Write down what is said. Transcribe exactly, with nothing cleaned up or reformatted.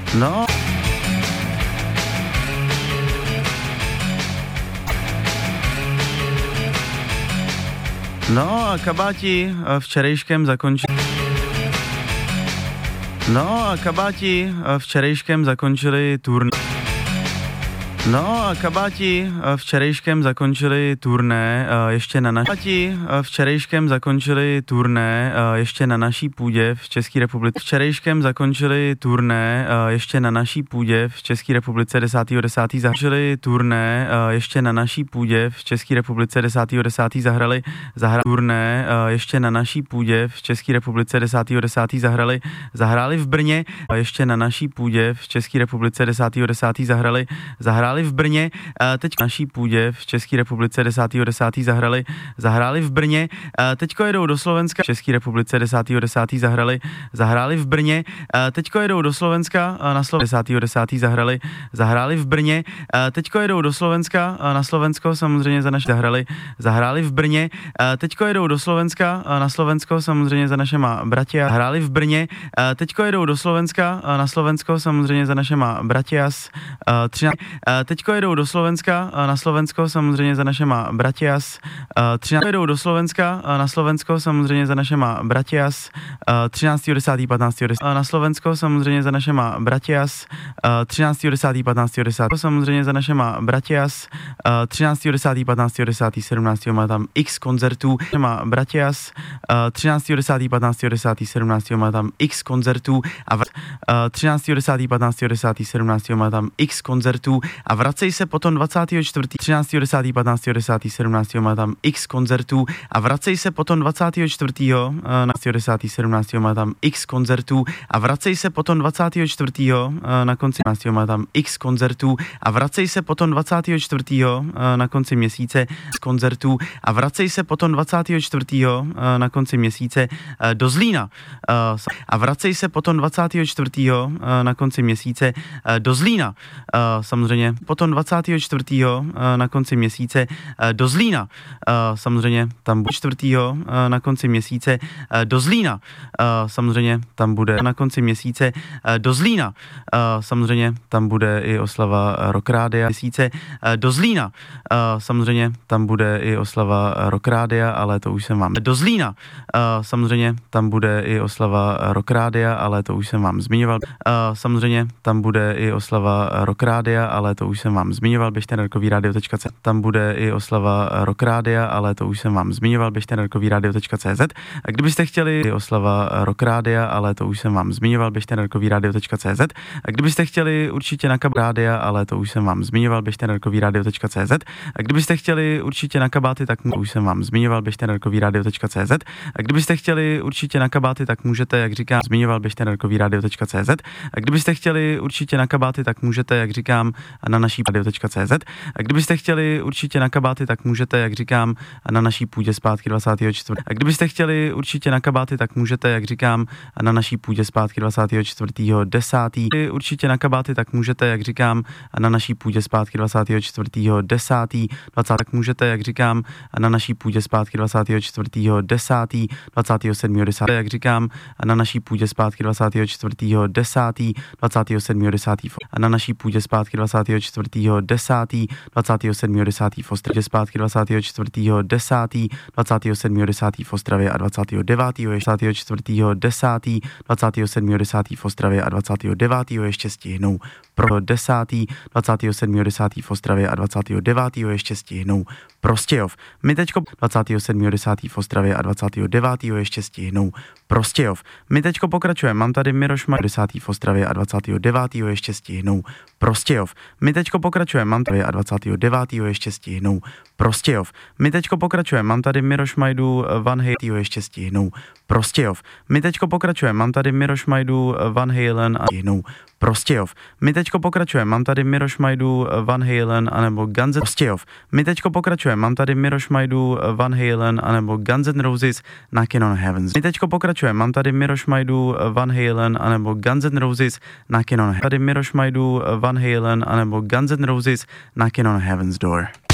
No. No a kabáti včerejškem zakončili. No a kabáti včerejškem zakončili turné. No a kabáti včerejškem zakončili turné ještě na naší kabáti včerejškem zakončili turné ještě na naší půdě v České republice. Včerejškem zakončili turné ještě na naší půdě v České republice desátého desátého zahrali turné ještě na naší půdě v České republice desátého desátého zahrali zahrali turné ještě na naší půdě v České republice desátého desátého zahrali zahráli v Brně ještě na naší půdě v České republice desátého desátého zahrali zahráli v Brně, teď v naší půdě v České republice desátého desátého zahrali, zahráli v Brně, teďko jedou do Slovenska v České republice desátého desátého zahrali, zahráli v Brně, teďko jedou do Slovenska na Slovensko desátého desátého zahrali, zahráli v Brně, teďko jedou do Slovenska na Slovensko samozřejmě za naše zahrali, zahráli v Brně, teďko jedou do Slovenska na Slovensko samozřejmě za našema bratia, hráli v Brně, teďko jedou do Slovenska na Slovensko samozřejmě za našema bratias, třináct teďko jedou do Slovenska na Slovensko samozřejmě za našema bratias, třináct jedou do Slovenska na Slovensko samozřejmě za našema bratias, třináctého desátého patnáctého desátého na Slovensko samozřejmě za našema bratias, třináctého desátého patnáctého desátého samozřejmě za našema bratias, třináctého desátého patnáctého desátého sedmnáctého má tam x koncertů, má bratias, třináctého desátého patnáctého desátého sedmnáctého má tam x koncertů a třináctého desátého patnáctého desátého sedmnáctého má tam x koncertů a vracej se potom dvacátého čtvrtého třináctého desátého patnáctého desátého sedmnáctého má tam x koncertů a vracej se potom dvacátého čtvrtého na desátého sedmnáctého má tam x koncertů a vracej se potom dvacátého čtvrtého na konci sedmnáctého má tam x koncertů a vracej se potom dvacátého čtvrtého na konci měsíce z koncertů a vracej se potom dvacátého čtvrtého na konci měsíce do Zlína a vracej se potom dvacátého čtvrtého na konci měsíce do Zlína samozřejmě potom dvacátého čtvrtého na konci měsíce do Zlína samozřejmě tam bude čtvrtého na konci měsíce do Zlína samozřejmě tam bude na konci měsíce do Zlína samozřejmě tam bude i oslava Rock Rádia měsíce do Zlína samozřejmě tam bude i oslava Rock Rádia, ale to už jsem vám do Zlína samozřejmě tam bude i oslava Rock Rádia, ale to už jsem vám zmiňoval samozřejmě tam bude i oslava Rock Rádia, ale to už jsem vám zmiňoval, běžte na rockový rádio tečka cé zet. Tam bude i oslava Rock Rádia, ale to už jsem vám zmiňoval, běžte na rockový rádio tečka cé zet. A kdybyste chtěli i oslava Rock Rádia, ale to už jsem vám zmiňoval, běžte na rockový rádio tečka cé zet. A kdybyste chtěli určitě na kabáty rádia, ale to už jsem vám zmiňoval, běžte na rockový rádio tečka cé zet. A kdybyste chtěli určitě na kabáty, tak to už jsem vám zmiňoval, běžte na rockový rádio tečka cé zet. A kdybyste chtěli určitě na kabáty, tak můžete, jak říkám, zmiňoval, běžte na rockový rádio tečka cé zet. A kdybyste chtěli určitě na kabáty, tak můžete, jak říkám, na naší radio tečka cé zet. A kdybyste chtěli určitě na kabáty, tak můžete, jak říkám, na naší půdě zpátky dvacátého čtvrtého A kdybyste chtěli určitě na kabáty, tak můžete, jak říkám, na naší půdě zpátky dvacátého čtvrtého desátého Určitě na kabáty, tak můžete, jak říkám, na naší půdě zpátky dvacátého čtvrtého desátého dvacátého tak můžete, jak říkám, na naší půdě zpátky dvacátého čtvrtého desátého dvacátého sedmého desátého jak říkám, na naší půdě zpátky dvacátého čtvrtého desátého dvacátého sedmého desátého a na naší půdě zpátky dvacátého čtvrtého desátého dvacátého sedmého desátého v Ostravě zpátky dvacátého čtvrtého desátého dvacátého sedmého desátého v Ostravě a dvacátého devátého dvacátého čtvrtého desátého dvacátého sedmého desátého v Ostravě a dvacátého devátého ještě stihnou pro desátého dvacátého sedmého desátého v Ostravě a dvacátého devátého ještě stihnou Prostějov. My teďko dvacátého sedmého desátého v Ostravě a dvacátého devátého ještě stihnou Prostějov. My teďko pokračujeme. Mám tady Miroš Maj desátého v Ostravě a dvacátého devátého ještě stihnou Prostějov. My teďko pokračujeme. Mám tady a dvacátého devátého ještě stihnou Prostějov. My teďko pokračujeme. Mám tady Miroš Majdu Van Halen ještě stihnou Prostějov. My teďko pokračujeme. Mám tady Miroš Majdu Van Halen a stihnou Prostějov. My teďko pokračujeme. Mám tady Miroš Majdu Van Halen anebo Guns N' Prostějov. My teďko pokračujeme. Mám tady Miroš Majdu Van Halen anebo Guns N' Roses Knockin' on Heaven's. My teďko pokračujeme. Mám tady Miroš Majdu Van Halen anebo Guns N' Roses Knockin' on Heaven's. Tady Miroš Majdu Van Halen anebo Guns N' Roses Knockin' on Heaven's Door.